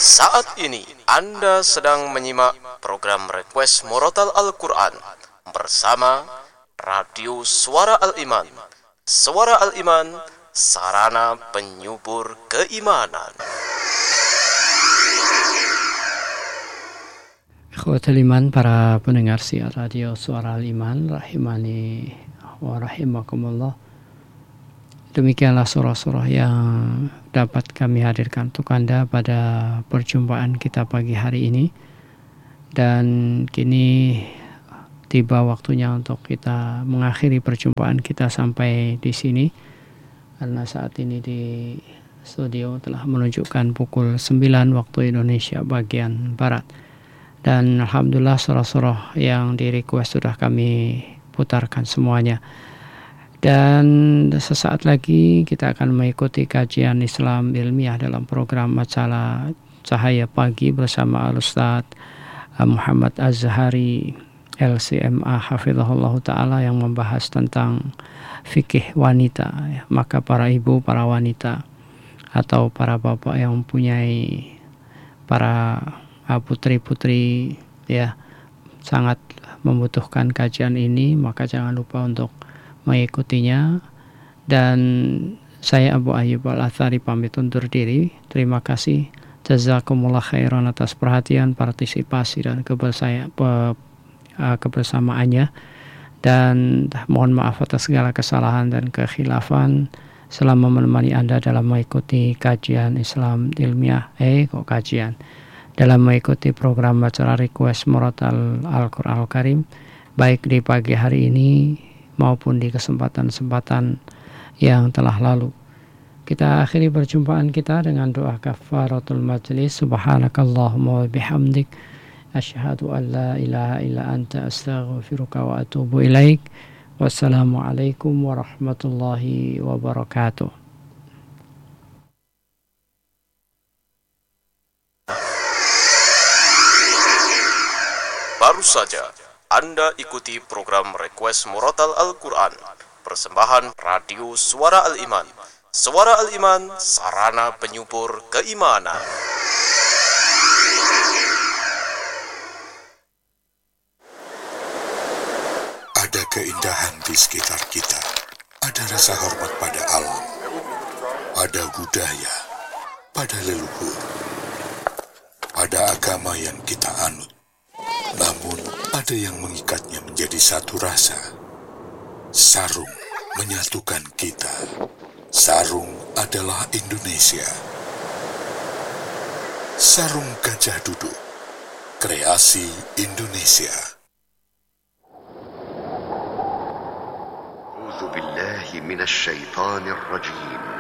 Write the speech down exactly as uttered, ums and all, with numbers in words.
Saat ini Anda sedang menyimak program Request Murotal Al-Quran bersama Radio Suara Al-Iman. Suara Al-Iman, sarana penyubur keimanan. Ikhwatul iman, para pendengar siar Radio Suara Al-Iman, rahimani wa rahimakumullah. Demikianlah surah-surah yang dapat kami hadirkan untuk Anda pada perjumpaan kita pagi hari ini. Dan kini tiba waktunya untuk kita mengakhiri perjumpaan kita sampai di sini. Karena saat ini di studio telah menunjukkan pukul sembilan waktu Indonesia bagian Barat. Dan alhamdulillah surah-surah yang di request sudah kami putarkan semuanya. Dan sesaat lagi kita akan mengikuti kajian Islam ilmiah dalam program Majalah Cahaya Pagi bersama Al-Ustaz Muhammad Az-Zahari L C M A hafizahullah ta'ala yang membahas tentang fikih wanita. Maka para ibu, para wanita atau para bapak yang mempunyai para putri-putri ya sangat membutuhkan kajian ini, maka jangan lupa untuk mengikutinya. Dan saya Abu Ayyub Al-Athari pamit undur diri. Terima kasih, jazakumullah khairan atas perhatian, partisipasi dan kebersaya, pe, uh, kebersamaannya, dan mohon maaf atas segala kesalahan dan kekhilafan selama menemani Anda dalam mengikuti kajian Islam ilmiah eh kok kajian dalam mengikuti program Baca Request Murotal Al-Quran Al-Karim, baik di pagi hari ini maupun di kesempatan-kesempatan yang telah lalu. Kita akhiri perjumpaan kita dengan doa kafaratul majlis. Subhanakallahumma wa bihamdik, asyhadu an la ilaha illa anta, astaghfiruka wa atubu ilaik. Wassalamualaikum warahmatullahi wabarakatuh. Baru saja Anda ikuti program Request Murotal Al-Quran, persembahan Radio Suara Al-Iman. Suara Al-Iman, sarana penyubur keimanan. Ada keindahan di sekitar kita. Ada rasa hormat pada alam. Ada budaya pada leluhur. Ada agama yang kita anut. Namun ada yang mengikatnya menjadi satu rasa. Sarung menyatukan kita. Sarung adalah Indonesia. Sarung Gajah Duduk, kreasi Indonesia. A'udzu billahi minasy syaithanir rajim.